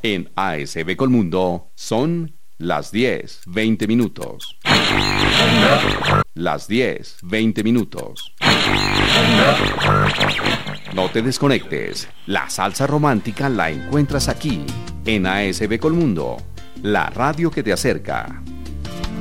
En ASB Colmundo son las 10:20 minutos. Las 10:20 minutos. No te desconectes. La salsa romántica la encuentras aquí, en ASB Colmundo, la radio que te acerca.